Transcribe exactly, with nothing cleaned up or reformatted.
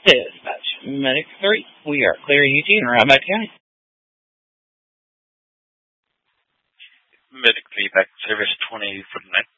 Dispatch, Medic three. We are clear Eugene, Ramad County. Medic three, back service twenty forty-nine.